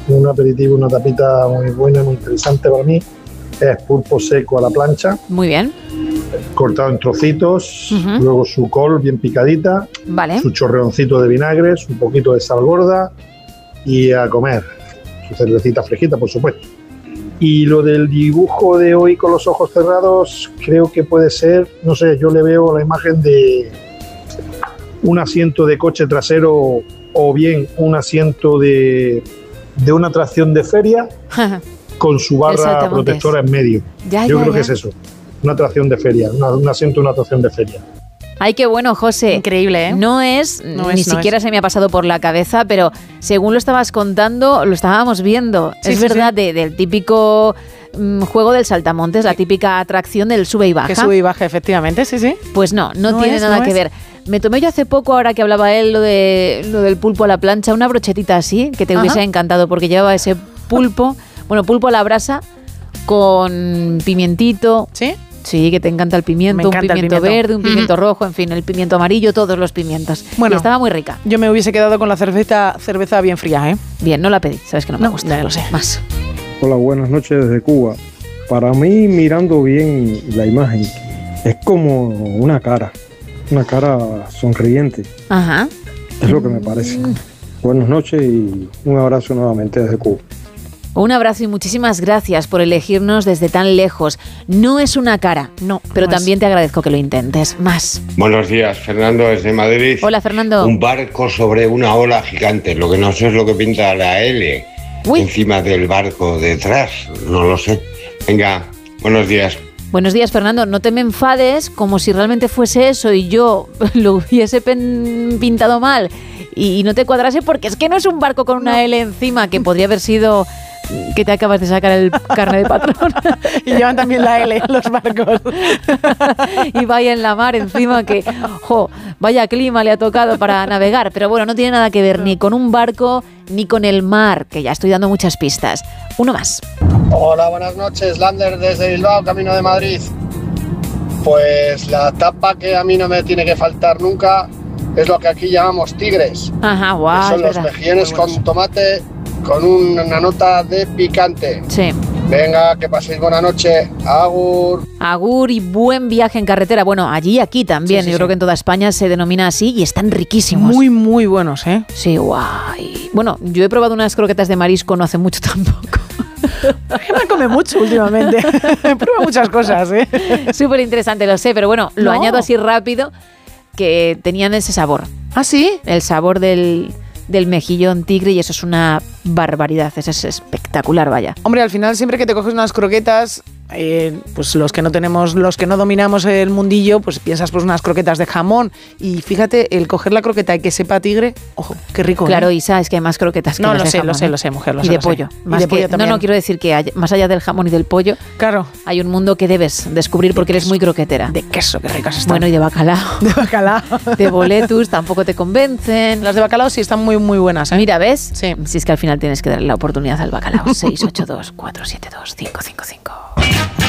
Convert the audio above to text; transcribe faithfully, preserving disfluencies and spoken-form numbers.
un aperitivo, una tapita muy buena, muy interesante para mí. Es pulpo seco a la plancha. Muy bien. Cortado en trocitos, uh-huh. Luego su col bien picadita, vale. Su chorreoncito de vinagre, un poquito de sal gorda y a comer. Su cervecita fresquita, por supuesto. Y lo del dibujo de hoy con los ojos cerrados, creo que puede ser, no sé, yo le veo la imagen de un asiento de coche trasero o bien un asiento de, de una atracción de feria con su barra protectora en medio. Ya, yo ya, creo ya. que es eso, una atracción de feria, una, un asiento de una atracción de feria. Ay, qué bueno, José. Increíble, ¿eh? No es, no ni es, no siquiera es. se me ha pasado por la cabeza, pero según lo estabas contando, lo estábamos viendo. Sí, es sí, verdad, sí. De, del típico mm, juego del saltamontes, sí. La típica atracción del sube y baja. Que sube y baja, efectivamente, sí, sí. Pues no, no, no tiene es, nada no que es. ver. Me tomé yo hace poco, ahora que hablaba él, lo, de, lo del pulpo a la plancha, una brochetita así, que te Ajá. hubiese encantado, porque llevaba ese pulpo, bueno, pulpo a la brasa, con pimientito. ¿Sí? Sí, que te encanta el pimiento, Me encanta un pimiento, el pimiento verde, un pimiento mm. rojo, en fin, el pimiento amarillo, todos los pimientos. Bueno, y estaba muy rica. Yo me hubiese quedado con la cerveza, cerveza bien fría, ¿eh? Bien, no la pedí, sabes que no me no, gusta. Ya lo sé. Más. Hola, buenas noches desde Cuba. Para mí, mirando bien la imagen, es como una cara, una cara sonriente. Ajá. Es lo que me parece. Mm. Buenas noches y un abrazo nuevamente desde Cuba. Un abrazo y muchísimas gracias por elegirnos desde tan lejos. No es una cara, no, pero no también es. Te agradezco que lo intentes. Más. Buenos días, Fernando, desde Madrid. Hola, Fernando. Un barco sobre una ola gigante. Lo que no sé es lo que pinta la L Uy. Encima del barco detrás. No lo sé. Venga, buenos días. Buenos días, Fernando. No te me enfades como si realmente fuese eso y yo lo hubiese pen- pintado mal y no te cuadrase, porque es que no es un barco con una no. L encima, que podría haber sido... que te acabas de sacar el carnet de patrón. Y llevan también la L en los barcos. Y vaya en la mar encima, que jo, vaya clima le ha tocado para navegar. Pero bueno, no tiene nada que ver ni con un barco ni con el mar, que ya estoy dando muchas pistas. Uno más. Hola, buenas noches, Lander desde Bilbao, camino de Madrid. Pues la tapa que a mí no me tiene que faltar nunca es lo que aquí llamamos tigres. Ajá, guau, que son los verdad. mejillones con tomate con una nota de picante. Sí. Venga, que paséis buena noche. Agur. Agur y buen viaje en carretera. Bueno, allí y aquí también. Sí, sí, Yo sí. creo que en toda España se denomina así y están riquísimos. Muy, muy buenos, ¿eh? Sí, guay. Bueno, yo he probado unas croquetas de marisco no hace mucho tampoco. Me come mucho últimamente. Prueba muchas cosas, ¿eh? Súper interesante, lo sé, pero bueno, lo no. añado así rápido, que tenían ese sabor. ¿Ah, sí? El sabor del... del mejillón tigre, y eso es una barbaridad, eso es espectacular, vaya. Hombre, al final siempre que te coges unas croquetas, eh, pues los que no tenemos, los que no dominamos el mundillo, pues piensas pues unas croquetas de jamón, y fíjate, el coger la croqueta y que sepa tigre, ojo, qué rico. Claro, ¿eh? Isa, es que hay más croquetas que no, las lo de sé, jamón, lo sé, ¿eh? lo sé, mujer, lo y sé. de lo pollo. Sé. Más y de que, pollo también. No, no, quiero decir que hay, más allá del jamón y del pollo, claro, hay un mundo que debes descubrir porque eres muy croquetera. De queso, qué ricas están. Bueno, y de bacalao. De bacalao. De boletus tampoco te convencen. Las de bacalao sí están muy, muy buenas, ¿eh? Mira, ¿ves? Sí. Si es que al final tienes que darle la oportunidad al bacalao. seis ocho dos, cuatro siete dos, cinco cinco cinco.